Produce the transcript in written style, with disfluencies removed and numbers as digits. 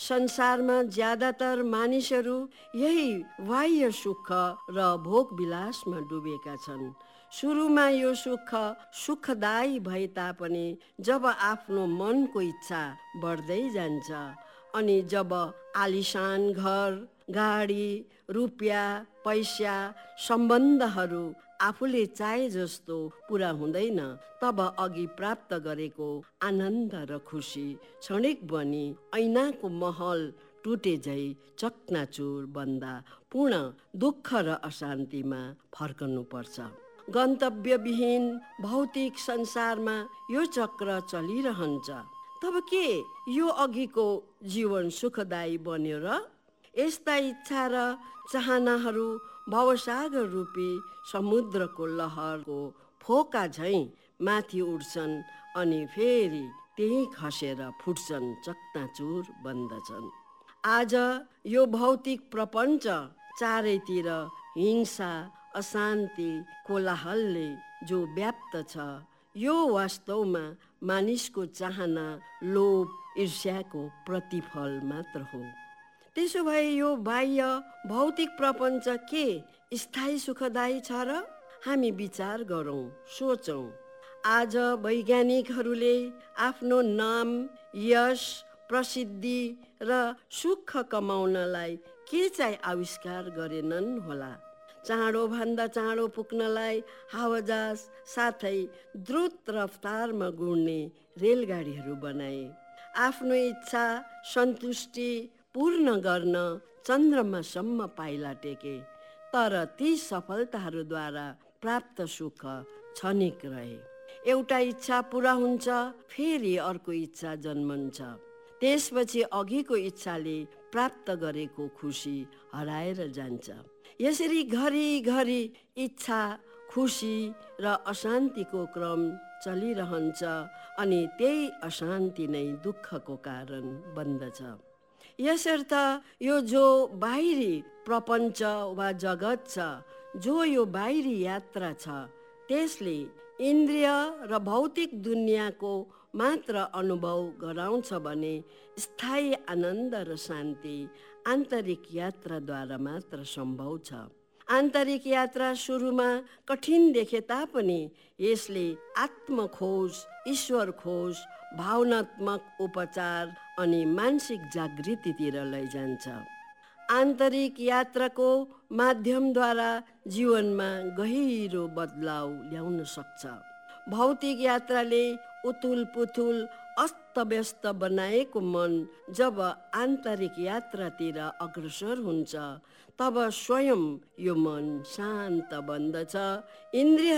संसारमा ज्यादातर मानिसहरू यही बाह्य सुख र भोग विलासमा डुबेका छन्। सुरुमा यो सुख सुखदायी भए तापनि जब आफ्नो मनको इच्छा बढ्दै जान्छ अनि जब आलिशान घर, गाडी, रुपियाँ, पैसा, सम्बन्धहरू आफूले चाहे जस्तो पुरा हुँदैन, तब अघि प्राप्त गरेको आनन्द र खुसी क्षणिक बनी ऐनाको महल टुटे झै चकनाचुर बन्दा पूर्ण दुःख र अशान्तिमा फर्कनुपर्छ। गन्तव्यविहीन भौतिक संसारमा यो चक्र चलिरहन्छ। तब के यो अघिको जीवन सुखदायी बन्यो र? यस्ता इच्छा र चाहनाहरू भवसागर रूपी समुद्रको लहरको फोका झैँ माथि उड्छन् अनि फेरि त्यही खसेर फुट्छन्, चकनाचुर बन्दछन्। आज यो भौतिक प्रपञ्च चारैतिर हिंसा, अशान्ति, कोलाहलले जो व्याप्त छ, यो वास्तवमा मानिसको चाहना, लोभ, ईर्ष्याको प्रतिफल मात्र हो। त्यसो भए यो बाह्य भौतिक प्रपञ्च के स्थायी सुखदायी छ र? हामी विचार गरौँ, सोचौँ। आज वैज्ञानिकहरूले आफ्नो नाम, यश, प्रसिद्धि र सुख कमाउनलाई के चाहिँ आविष्कार गरेनन् होला? चाँडोभन्दा चाँडो पुग्नलाई हावाजहाज साथै द्रुत रफ्तारमा गुड्ने रेलगाडीहरू बनाए। आफ्नो इच्छा सन्तुष्टि पूर्ण गर्न चन्द्रमासम्म पाइला टेके। तर ती सफलताहरूद्वारा प्राप्त सुख क्षणिक रहे। एउटा इच्छा पुरा हुन्छ, फेरि अर्को इच्छा जन्मन्छ। त्यसपछि अघिको इच्छाले प्राप्त गरेको खुसी हराएर जान्छ। यसरी घरिघरि इच्छा, खुसी र अशान्तिको क्रम चलिरहन्छ अनि त्यही अशान्ति नै दुःखको कारण बन्दछ। यसर्थ यो जो बाहिरी प्रपञ्च वा जगत छ, जो यो बाहिरी यात्रा छ, त्यसले इन्द्रिय र भौतिक दुनियाँको मात्र अनुभव गराउँछ भने स्थायी आनन्द र शान्ति आन्तरिक यात्राद्वारा मात्र सम्भव छ। आन्तरिक यात्रा सुरुमा कठिन देखे तापनि यसले आत्मखोज, ईश्वर खोज, भावनात्मक उपचार अनि मानसिक जागृतितिर लैजान्छ। आन्तरिक यात्राको माध्यमद्वारा जीवनमा गहिरो बदलाव ल्याउन सक्छ। भौतिक यात्राले उथुल पुथुल अस्तव्यस्त बनाएको मन जब आन्तरिक यात्रातिर अग्रसर हुन्छ, तब स्वयं यो मन शान्त बन्दछ। इन्द्रिय